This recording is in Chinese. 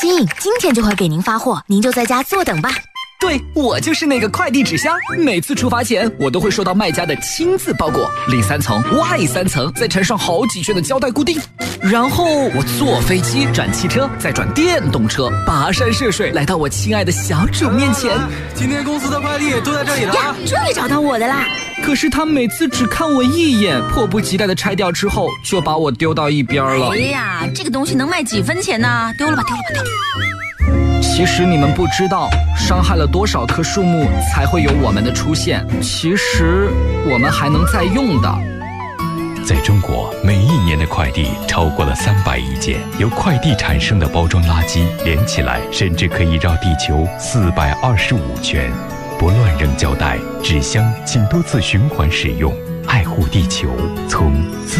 心，今天就会给您发货，您就在家坐等吧。 对，我就是那个快递纸箱，每次出发前我都会收到卖家的亲自包裹，里3层外3层，再缠上好几圈的胶带固定，然后我坐飞机转汽车，再转电动车，跋山涉水来到我亲爱的小主面前。 今天公司的快递都在这里了呀，终于找到我的啦！ 可是他每次只看我一眼，迫不及待的拆掉之后，就把我丢到一边了。 哎呀，这个东西能卖几分钱呢？丢了吧，丢了吧，丢了吧。 其实你们不知道，伤害了多少棵树木才会有我们的出现。其实我们还能再用的。 在中国，每一年的快递超过了300亿件，由快递产生的包装垃圾连起来，甚至可以绕地球425圈。不乱扔胶带、纸箱，请多次循环使用，爱护地球，从